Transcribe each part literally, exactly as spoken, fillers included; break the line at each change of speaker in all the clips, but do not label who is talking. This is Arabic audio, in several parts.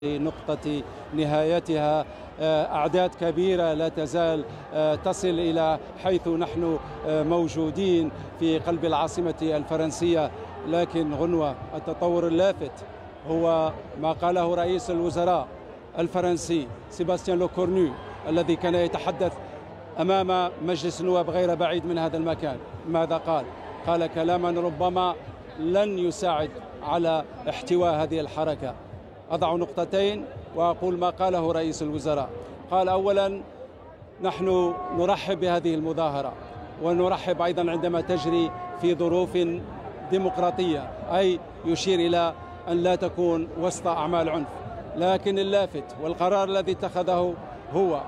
نقطة نهايتها. أعداد كبيرة لا تزال تصل إلى حيث نحن موجودين في قلب العاصمة الفرنسية، لكن غنوة التطور اللافت هو ما قاله رئيس الوزراء الفرنسي سيباستيان لوكورنو الذي كان يتحدث أمام مجلس النواب غير بعيد من هذا المكان. ماذا قال؟ قال كلاما ربما لن يساعد على احتواء هذه الحركة. أضع نقطتين وأقول ما قاله رئيس الوزراء. قال أولا نحن نرحب بهذه المظاهرة، ونرحب أيضا عندما تجري في ظروف ديمقراطية، أي يشير إلى أن لا تكون وسط أعمال عنف. لكن اللافت والقرار الذي اتخذه هو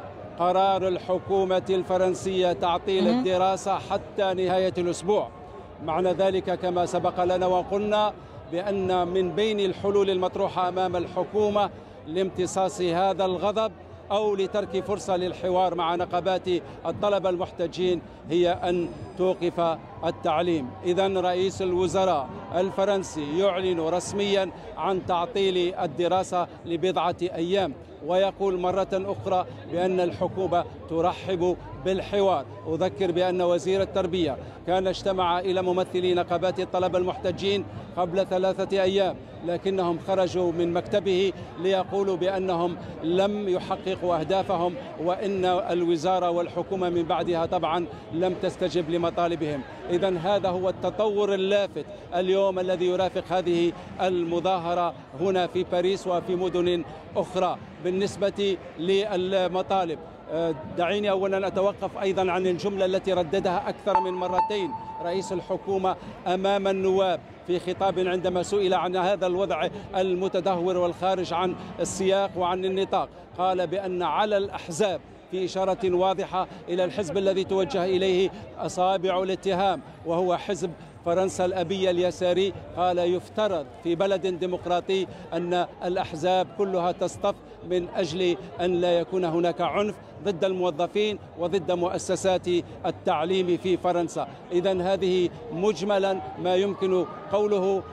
قرار الحكومة الفرنسية تعطيل الدراسة حتى نهاية الأسبوع. معنى ذلك كما سبق لنا وقلنا بأن من بين الحلول المطروحة أمام الحكومة لامتصاص هذا الغضب أو لترك فرصة للحوار مع نقابات الطلبة المحتجين هي أن توقف التعليم. إذن رئيس الوزراء الفرنسي يعلن رسميا عن تعطيل الدراسة لبضعة أيام، ويقول مرة أخرى بأن الحكومة ترحب بالحوار. أذكر بأن وزير التربية كان اجتمع إلى ممثلي نقابات الطلبة المحتجين قبل ثلاثة أيام، لكنهم خرجوا من مكتبه ليقولوا بأنهم لم يحققوا أهدافهم، وإن الوزارة والحكومة من بعدها طبعا لم تستجب لمطالبهم. إذن هذا هو التطور اللافت اليوم الذي يرافق هذه المظاهرة هنا في باريس وفي مدن أخرى. بالنسبة للمطالب، دعيني أولا أتوقف أيضا عن الجملة التي رددها أكثر من مرتين رئيس الحكومة أمام النواب في خطاب عندما سئل عن هذا الوضع المتدهور والخارج عن السياق وعن النطاق. قال بأن على الأحزاب، في إشارة واضحة إلى الحزب الذي توجه إليه أصابع الاتهام وهو حزب فرنسا الأبية اليساري، قال يفترض في بلد ديمقراطي أن الأحزاب كلها تصطف من أجل أن لا يكون هناك عنف ضد الموظفين وضد مؤسسات التعليم في فرنسا. إذن هذه مجملا ما يمكن قوله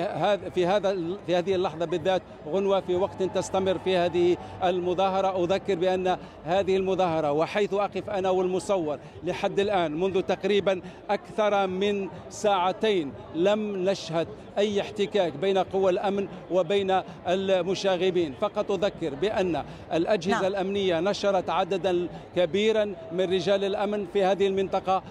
في هذا في هذه اللحظة بالذات غنوة في وقت تستمر في هذه المظاهرة. أذكر بأن هذه المظاهرة وحيث أقف أنا والمصور لحد الآن منذ تقريبا أكثر من ساعتين لم نشهد أي احتكاك بين قوى الأمن وبين المشاغبين. فقط أذكر بأن الأجهزة نعم. الأمنية نشرت عددا كبيرا من رجال الأمن في هذه المنطقة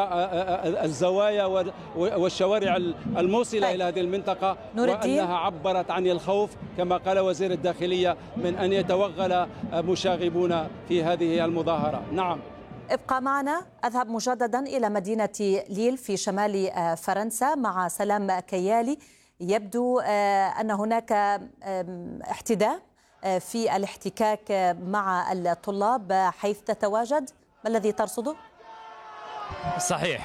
والزوايا والشوارع الموصلة طيب. إلى هذه المنطقة، وأنها عبرت عن الخوف كما قال وزير الداخلية من أن يتوغل مشاغبون في هذه المظاهرة. نعم،
ابقى معنا. أذهب مجددا إلى مدينة ليل في شمال فرنسا مع سلام كيالي. يبدو أن هناك احتداء في الاحتكاك مع الطلاب حيث تتواجد. ما الذي ترصده؟
صحيح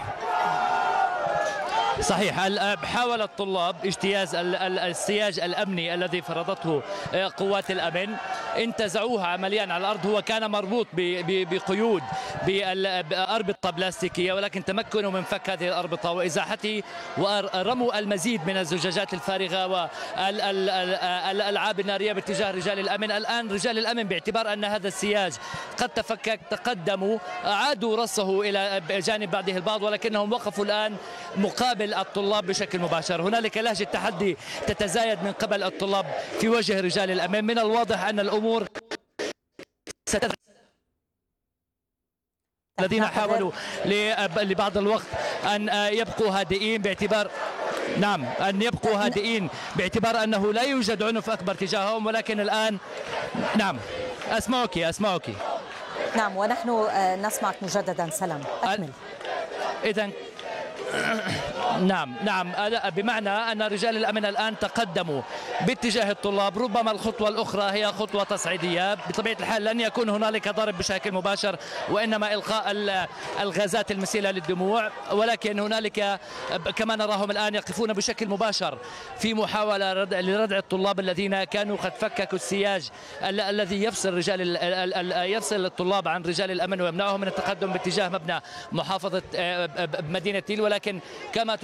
صحيح حاول الطلاب اجتياز السياج الأمني الذي فرضته قوات الأمن، انتزعوها عمليا على الأرض. هو كان مربوط بقيود بأربطة بلاستيكية، ولكن تمكنوا من فك هذه الأربطة وإزاحته، ورموا المزيد من الزجاجات الفارغة والألعاب النارية باتجاه رجال الأمن. الآن رجال الأمن باعتبار أن هذا السياج قد تفكك تقدموا، عادوا رصه إلى جانب بعضه البعض، ولكنهم وقفوا الآن مقابل الطلاب بشكل مباشر. هنالك لهجة تحدي تتزايد من قبل الطلاب في وجه رجال الأمن. من الواضح أن الأمور ستذهب الذين حاولوا لبعض الوقت أن يبقوا هادئين باعتبار نعم أن يبقوا هادئين باعتبار أنه لا يوجد عنف أكبر تجاههم، ولكن الآن نعم أسمعك أسمعك
نعم، ونحن نسمعك مجددا. سلام، أكمل.
إذن نعم نعم بمعنى أن رجال الأمن الآن تقدموا باتجاه الطلاب. ربما الخطوة الأخرى هي خطوة تصعيدية. بطبيعة الحال لن يكون هنالك ضرب بشكل مباشر، وإنما إلقاء الغازات المسيلة للدموع، ولكن هنالك كما نراهم الآن يقفون بشكل مباشر في محاولة لردع الطلاب الذين كانوا قد فككوا السياج الذي يفصل رجال يفصل الطلاب عن رجال الأمن ويمنعهم من التقدم باتجاه مبنى محافظة مدينة ليل. ولكن كما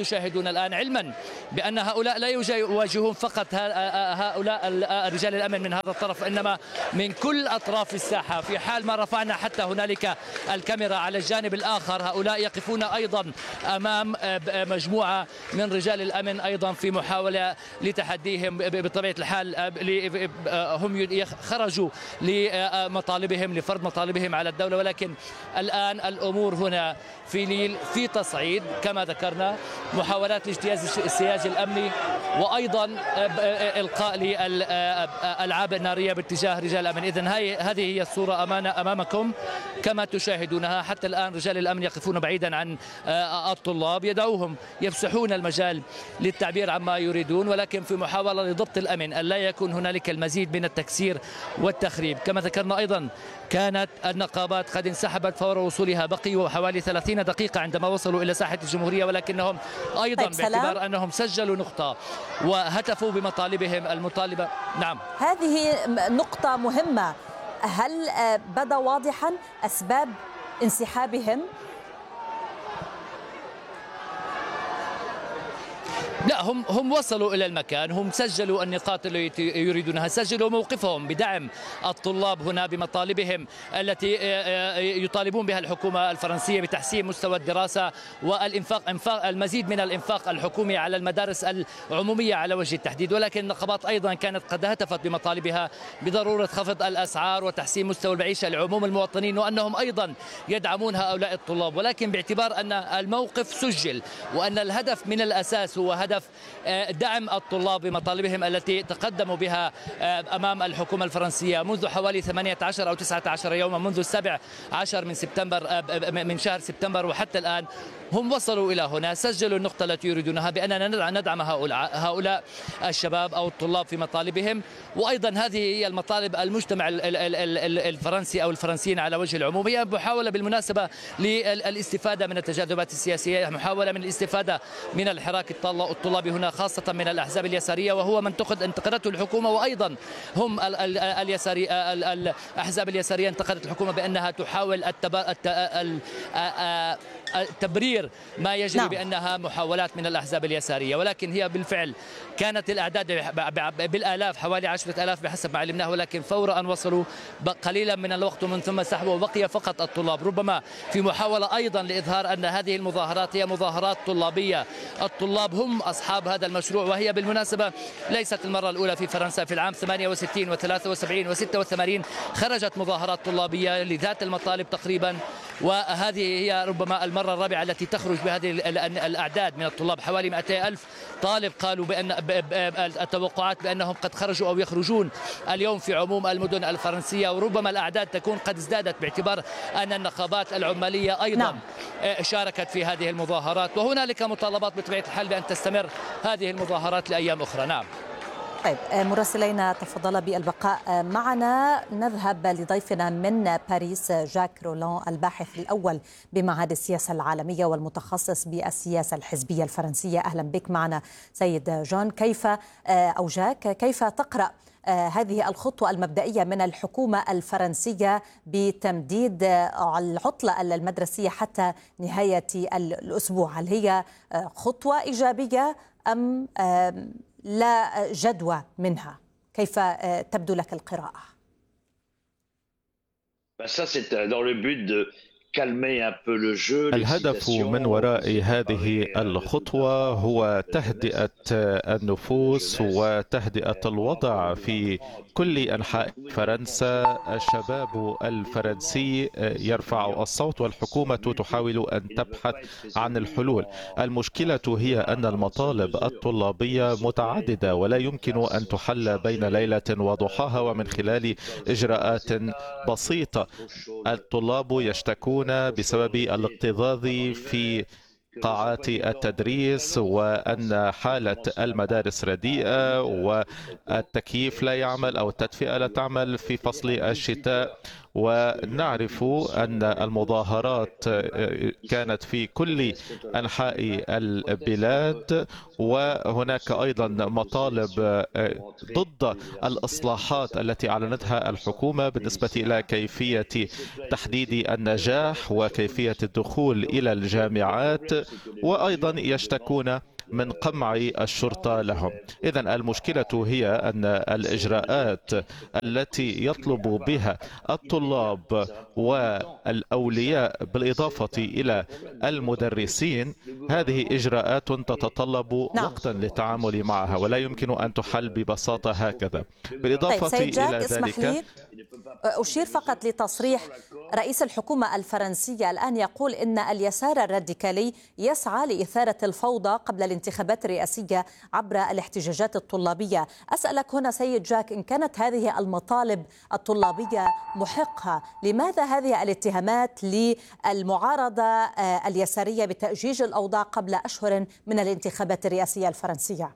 تشاهدون الآن، علما بأن هؤلاء لا يواجهون فقط هؤلاء رجال الأمن من هذا الطرف، إنما من كل أطراف الساحة. في حال ما رفعنا حتى هنالك الكاميرا على الجانب الآخر، هؤلاء يقفون أيضا أمام مجموعة من رجال الأمن أيضا في محاولة لتحديهم. بطبيعة الحال هم خرجوا لمطالبهم، لفرض مطالبهم على الدولة، ولكن الآن الأمور هنا في ليل في تصعيد كما ذكرنا، محاولات لاجتياز السياج الأمني وأيضا إلقاء للألعاب النارية باتجاه رجال الأمن. إذن هذه هي الصورة أمامنا أمامكم كما تشاهدونها. حتى الآن رجال الأمن يقفون بعيدا عن الطلاب، يدعوهم يفسحون المجال للتعبير عما يريدون، ولكن في محاولة لضبط الأمن أن لا يكون هنالك المزيد من التكسير والتخريب. كما ذكرنا أيضا كانت النقابات قد انسحبت فور وصولها، بقيوا حوالي ثلاثين دقيقة عندما وصلوا إلى ساحة الجمهورية، ولكنهم أيضا
طيب
باعتبار أنهم سجلوا نقطة وهتفوا بمطالبهم المطالبة. نعم،
هذه نقطة مهمة. هل بدا واضحا أسباب انسحابهم؟
لا، هم هم وصلوا إلى المكان، هم سجلوا النقاط التي يريدونها، سجلوا موقفهم بدعم الطلاب هنا بمطالبهم التي يطالبون بها الحكومة الفرنسية بتحسين مستوى الدراسة والإنفاق إنفاق المزيد من الإنفاق الحكومي على المدارس العمومية على وجه التحديد. ولكن النقابات أيضا كانت قد هتفت بمطالبها بضرورة خفض الأسعار وتحسين مستوى المعيشة لعموم المواطنين، وأنهم أيضا يدعمون هؤلاء الطلاب. ولكن باعتبار أن الموقف سجل وأن الهدف من الأساس هو هدف دعم الطلاب بمطالبهم التي تقدموا بها أمام الحكومة الفرنسية منذ حوالي ثمانية عشر أو تسعة عشر يوما، منذ السابع عشر من سبتمبر من شهر سبتمبر وحتى الآن، هم وصلوا إلى هنا، سجلوا النقطة التي يريدونها بأننا ندعم هؤلاء هؤلاء الشباب أو الطلاب في مطالبهم. وأيضا هذه هي المطالب المجتمع الفرنسي أو الفرنسيين على وجه العموم. هي محاولة بالمناسبة للاستفادة من التجاذبات السياسية، محاولة من الاستفادة من الحراك الطلابي هنا، خاصة من الأحزاب اليسارية، وهو من انتقدته الحكومة. وأيضا هم اليساري الأحزاب اليسارية انتقدت الحكومة بأنها تحاول تبرير ما يجري نعم. بأنها محاولات من الأحزاب اليسارية، ولكن هي بالفعل كانت الأعداد بالآلاف، حوالي عشرة آلاف بحسب ما علمناه، ولكن فور أن وصلوا قليلا من الوقت ومن ثم سحبوا وبقي فقط الطلاب، ربما في محاولة أيضا لإظهار أن هذه المظاهرات هي مظاهرات طلابية. الطلاب هم أصحاب هذا المشروع، وهي بالمناسبة ليست المرة الأولى في فرنسا. في العام ثمانية وستين وثلاثة وسبعين وستة وثمانين خرجت مظاهرات طلابية لذات المطالب تقريبا، وهذه هي ربما المرة الرابعة التي تخرج بهذه الأعداد من الطلاب. حوالي مئتي ألف طالب قالوا بأن التوقعات بأنهم قد خرجوا أو يخرجون اليوم في عموم المدن الفرنسية، وربما الأعداد تكون قد ازدادت باعتبار أن النقابات العمالية أيضا نعم. شاركت في هذه المظاهرات، وهنالك مطالبات بطبيعة الحال بأن تستمر هذه المظاهرات لأيام أخرى. نعم.
طيب مراسلينا تفضل بالبقاء معنا. نذهب لضيفنا من باريس جاك رولان، الباحث الأول بمعهد السياسة العالمية والمتخصص بالسياسة الحزبية الفرنسية. أهلا بك معنا سيد جون. كيف أو جاك كيف تقرأ هذه الخطوة المبدئية من الحكومة الفرنسية بتمديد العطلة المدرسية حتى نهاية الأسبوع؟ هل هي خطوة إيجابية أم لا جدوى منها؟ كيف تبدو لك القراءة؟
الهدف من وراء هذه الخطوة هو تهدئة النفوس وتهدئة الوضع في كل أنحاء فرنسا. الشباب الفرنسي يرفع الصوت والحكومة تحاول أن تبحث عن الحلول. المشكلة هي أن المطالب الطلابية متعددة ولا يمكن أن تحل بين ليلة وضحاها ومن خلال إجراءات بسيطة. الطلاب يشتكون بسبب الاكتظاظ في قاعات التدريس وأن حالة المدارس رديئة والتكييف لا يعمل أو التدفئة لا تعمل في فصل الشتاء، ونعرف أن المظاهرات كانت في كل أنحاء البلاد، وهناك أيضا مطالب ضد الإصلاحات التي أعلنتها الحكومة بالنسبة إلى كيفية تحديد النجاح وكيفية الدخول إلى الجامعات، وأيضا يشتكون من قمع الشرطة لهم. إذن المشكلة هي أن الإجراءات التي يطلب بها الطلاب والأولياء بالإضافة إلى المدرسين هذه إجراءات تتطلب
نعم.
وقتا للتعامل معها، ولا يمكن أن تحل ببساطة هكذا. بالإضافة
طيب سيد جاك،
إلى
اسمح
ذلك
لي أشير فقط لتصريح رئيس الحكومة الفرنسية الآن يقول إن اليسار الراديكالي يسعى لإثارة الفوضى قبل الانتخابات الرئاسية عبر الاحتجاجات الطلابية. أسألك هنا سيد جاك، إن كانت هذه المطالب الطلابية محقة، لماذا هذه الاتهامات للمعارضة اليسارية بتأجيج الأوضاع قبل أشهر من الانتخابات الرئاسية الفرنسية؟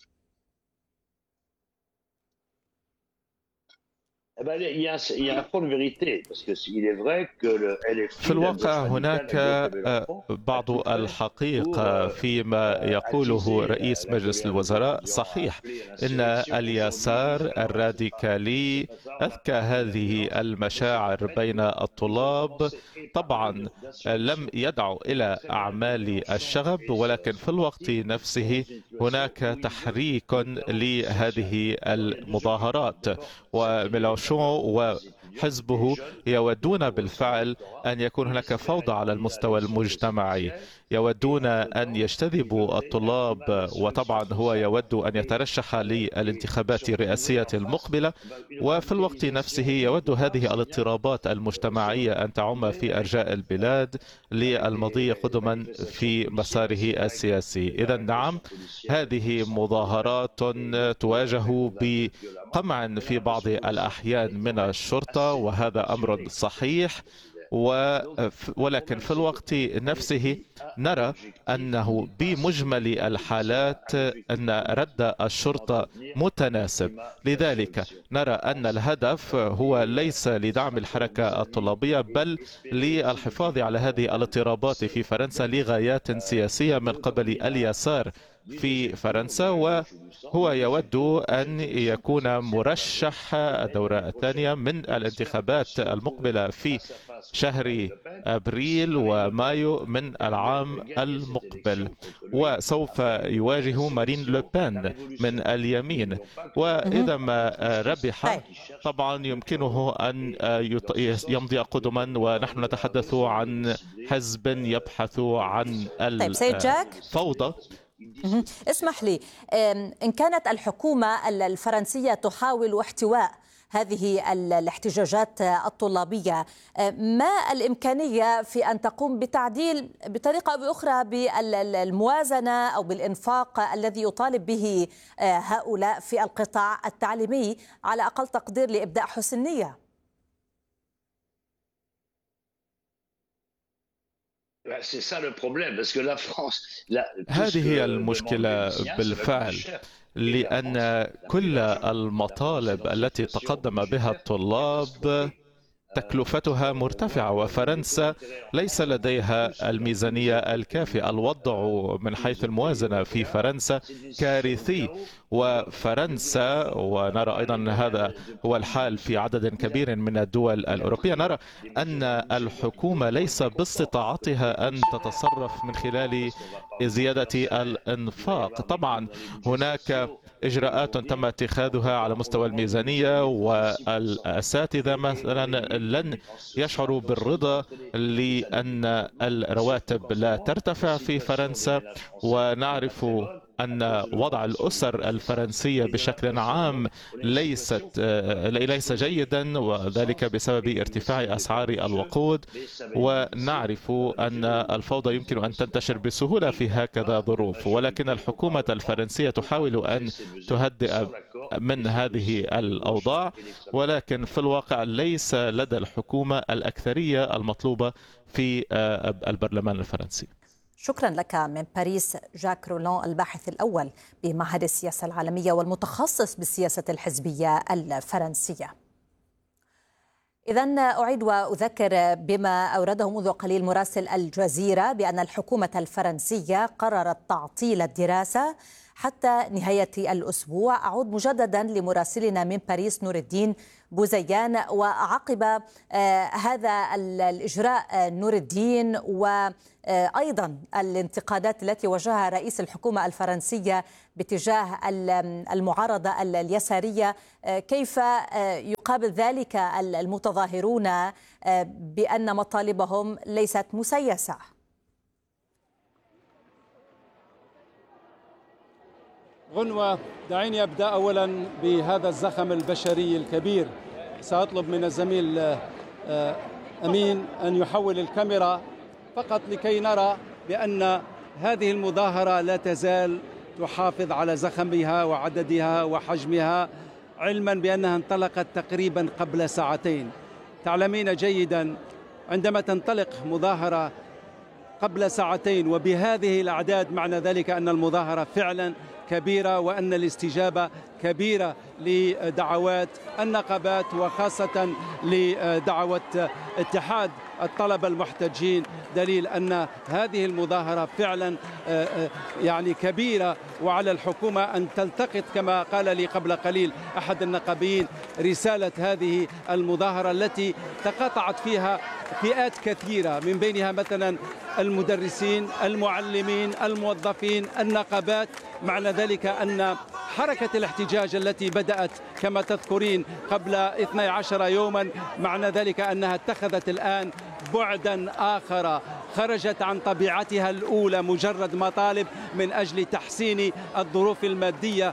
في الواقع هناك بعض الحقيقة فيما يقوله رئيس مجلس الوزراء. صحيح إن اليسار الراديكالي أذكى هذه المشاعر بين الطلاب، طبعا لم يدعوا إلى أعمال الشغب، ولكن في الوقت نفسه هناك تحريك لهذه المظاهرات، وميلانشون وحزبه يودون بالفعل أن يكون هناك فوضى على المستوى المجتمعي، يودون أن يجتذبوا الطلاب، وطبعا هو يود أن يترشح للانتخابات الرئاسية المقبلة، وفي الوقت نفسه يود هذه الاضطرابات المجتمعية أن تعم في أرجاء البلاد للمضي قدما في مساره السياسي. إذا نعم، هذه مظاهرات تواجه بقمع في بعض الأحيان من الشرطة، وهذا أمر صحيح، ولكن في الوقت نفسه نرى أنه بمجمل الحالات أن رد الشرطة متناسب. لذلك نرى أن الهدف هو ليس لدعم الحركة الطلابية، بل للحفاظ على هذه الاضطرابات في فرنسا لغايات سياسية من قبل اليسار في فرنسا، وهو يود أن يكون مرشح الدورة الثانية من الانتخابات المقبلة في شهر أبريل ومايو من العام المقبل، وسوف يواجه مارين لوبين من اليمين، وإذا ما ربح طبعا يمكنه أن يمضي قدما، ونحن نتحدث عن حزب يبحث عن الفوضى.
اسمح لي، إن كانت الحكومة الفرنسية تحاول احتواء هذه الاحتجاجات الطلابية، ما الإمكانية في أن تقوم بتعديل بطريقة أو بأخرى بالموازنة أو بالإنفاق الذي يطالب به هؤلاء في القطاع التعليمي على أقل تقدير لإبداء حسن نية؟
هذه هي المشكلة بالفعل، لأن كل المطالب التي تقدم بها الطلاب تكلفتها مرتفعة، وفرنسا ليس لديها الميزانية الكافية. الوضع من حيث الموازنة في فرنسا كارثي، وفرنسا، ونرى أيضا أن هذا هو الحال في عدد كبير من الدول الأوروبية، نرى أن الحكومة ليس باستطاعتها أن تتصرف من خلال زيادة الإنفاق. طبعا هناك إجراءات تم اتخاذها على مستوى الميزانية، والأساتذة مثلا لن يشعروا بالرضا لأن الرواتب لا ترتفع في فرنسا، ونعرف أن وضع الأسر الفرنسية بشكل عام ليست ليس جيدا، وذلك بسبب ارتفاع أسعار الوقود، ونعرف أن الفوضى يمكن أن تنتشر بسهولة في هكذا ظروف، ولكن الحكومة الفرنسية تحاول أن تهدئ من هذه الأوضاع، ولكن في الواقع ليس لدى الحكومة الأكثرية المطلوبة في البرلمان الفرنسي.
شكرا لك من باريس جاك رولان، الباحث الأول بمعهد السياسة العالمية والمتخصص بالسياسة الحزبية الفرنسية. إذن أعيد وأذكر بما أورده منذ قليل مراسل الجزيرة بأن الحكومة الفرنسية قررت تعطيل الدراسة حتى نهاية الأسبوع. أعود مجددا لمراسلنا من باريس نور الدين بوزيان، وعقب هذا الإجراء نور الدين وأيضا الانتقادات التي وجهها رئيس الحكومة الفرنسية باتجاه المعارضة اليسارية، كيف يقابل ذلك المتظاهرون بأن مطالبهم ليست مسيسة؟
غنوة، دعيني أبدأ أولا بهذا الزخم البشري الكبير. سأطلب من الزميل أمين أن يحول الكاميرا فقط لكي نرى بأن هذه المظاهرة لا تزال تحافظ على زخمها وعددها وحجمها، علما بأنها انطلقت تقريبا قبل ساعتين. تعلمين جيدا عندما تنطلق مظاهرة قبل ساعتين وبهذه الأعداد، معنى ذلك أن المظاهرة فعلا كبيرة وأن الاستجابة كبيرة لدعوات النقابات، وخاصة لدعوة اتحاد الطلبة المحتجين، دليل أن هذه المظاهرة فعلا يعني كبيرة، وعلى الحكومة أن تلتقط كما قال لي قبل قليل أحد النقابيين رسالة هذه المظاهرة التي تقاطعت فيها فئات كثيرة، من بينها مثلا المدرسين، المعلمين، الموظفين، النقابات. معنى ذلك أن حركة الاحتجاج التي بدأت كما تذكرين قبل اثني عشر يوما، معنى ذلك أنها اتخذت الآن بعدا آخر، خرجت عن طبيعتها الأولى مجرد مطالب من أجل تحسين الظروف المادية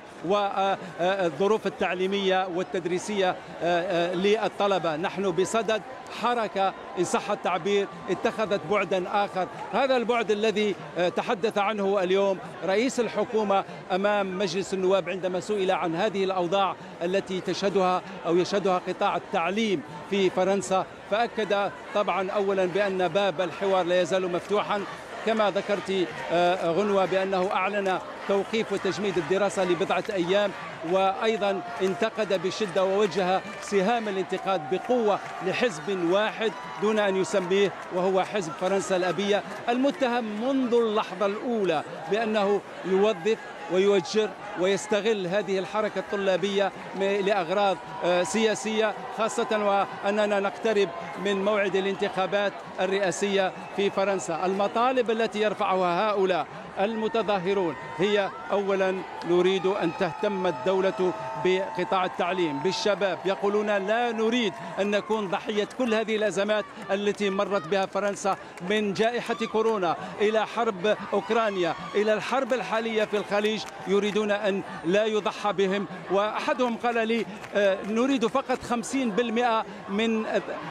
والظروف التعليمية والتدريسية للطلبة. نحن بصدد حركة إن صح التعبير اتخذت بعدا آخر، هذا البعد الذي تحدث عنه اليوم رئيس الحكومة أمام مجلس النواب عندما سئل عن هذه الأوضاع التي تشهدها أو يشهدها قطاع التعليم في فرنسا، فأكد طبعا أولا بأن باب الحوار لا يزال مفتوحا، كما ذكرت غنوة بأنه أعلن توقيف وتجميد الدراسة لبضعة أيام، وأيضا انتقد بشدة ووجه سهام الانتقاد بقوة لحزب واحد دون أن يسميه، وهو حزب فرنسا الأبية، المتهم منذ اللحظة الأولى بأنه يوظف ويوجر ويستغل هذه الحركة الطلابية لأغراض سياسية، خاصة وأننا نقترب من موعد الانتخابات الرئاسية في فرنسا. المطالب التي يرفعها هؤلاء المتظاهرون هي أولا نريد أن تهتم الدولة بقطاع التعليم، بالشباب، يقولون لا نريد أن نكون ضحية كل هذه الأزمات التي مرت بها فرنسا، من جائحة كورونا إلى حرب أوكرانيا إلى الحرب الحالية في الخليج، يريدون أن لا يضحى بهم. وأحدهم قال لي نريد فقط خمسين بالمئة من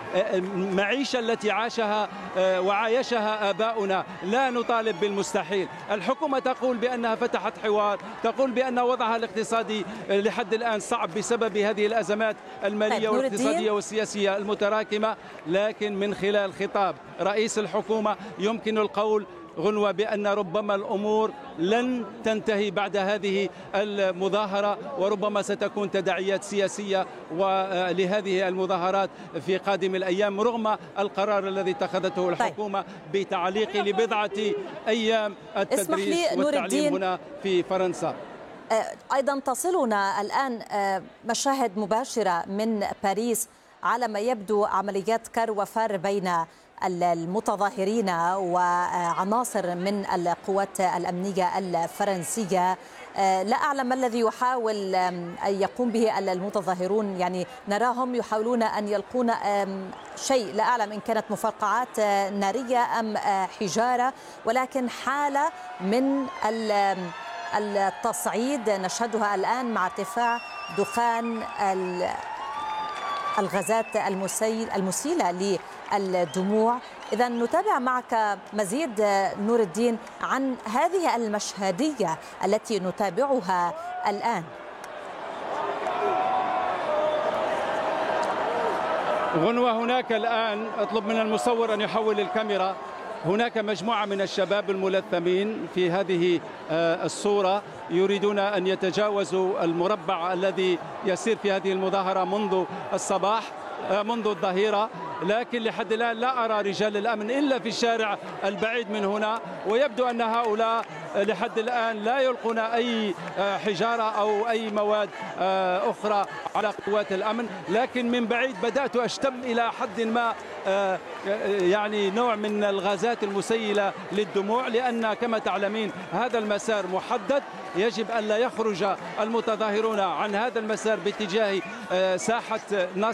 المعيشة التي عاشها وعايشها آباؤنا، لا نطالب بالمستحيل. الحكومة تقول بأنها فتحت حوار، تقول بأن وضعها الاقتصادي لحد الآن صعب بسبب هذه الأزمات المالية والاقتصادية والسياسية المتراكمة، لكن من خلال خطاب رئيس الحكومة يمكن القول غنوة بأن ربما الأمور لن تنتهي بعد هذه المظاهرة، وربما ستكون تداعيات سياسية ولهذه المظاهرات في قادم الأيام، رغم القرار الذي اتخذته الحكومة بتعليق لبضعة أيام التدريس والتعليم هنا في فرنسا.
أيضا تصلنا الآن مشاهد مباشرة من باريس على ما يبدو عمليات كر وفر بين المتظاهرين وعناصر من القوات الأمنية الفرنسية. لا أعلم ما الذي يحاول أن يقوم به المتظاهرون، يعني نراهم يحاولون أن يلقون شيء، لا أعلم إن كانت مفرقعات نارية أم حجارة، ولكن حالة من التصعيد نشهدها الآن مع ارتفاع دخان الغازات المسيلة للدموع. إذا نتابع معك مزيد نور الدين عن هذه المشهدية التي نتابعها الآن.
غنوة، هناك الآن أطلب من المصور أن يحول الكاميرا، هناك مجموعة من الشباب الملثمين في هذه الصورة يريدون أن يتجاوزوا المربع الذي يسير في هذه المظاهرة منذ الصباح. منذ الظهيرة، لكن لحد الآن لا أرى رجال الأمن إلا في الشارع البعيد من هنا، ويبدو أن هؤلاء لحد الآن لا يلقون أي حجارة أو أي مواد أخرى على قوات الأمن، لكن من بعيد بدأت أشتم إلى حد ما يعني نوع من الغازات المسيلة للدموع، لأن كما تعلمين هذا المسار محدد، يجب أن لا يخرج المتظاهرون عن هذا المسار باتجاه ساحة ناصر